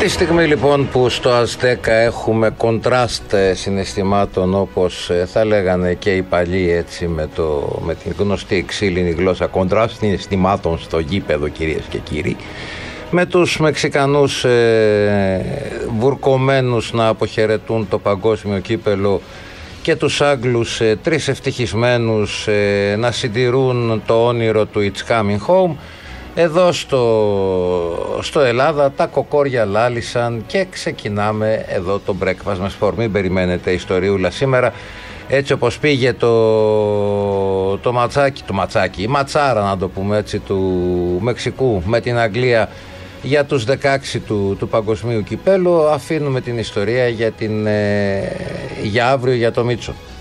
Τη στιγμή λοιπόν που στο Αζτέκα έχουμε κοντράστ συναισθημάτων, όπως θα λέγανε και οι παλιοί, έτσι, με την γνωστή ξύλινη γλώσσα, κοντράστ συναισθημάτων στο γήπεδο, κυρίες και κύριοι, με τους Μεξικανούς βουρκωμένους να αποχαιρετούν το παγκόσμιο κύπελο και τους Άγγλους τρεις ευτυχισμένους να συντηρούν το όνειρο του It's Coming Home. Εδώ στο Ελλάδα τα κοκόρια λάλησαν και ξεκινάμε εδώ το breakfast με σπορ. Μην περιμένετε ιστοριούλα σήμερα. Έτσι όπως πήγε το ματσάκι, η ματσάρα να το πούμε έτσι, του Μεξικού με την Αγγλία για τους 16 του παγκοσμίου κυπέλου, αφήνουμε την ιστορία για αύριο, για το Μίτσο.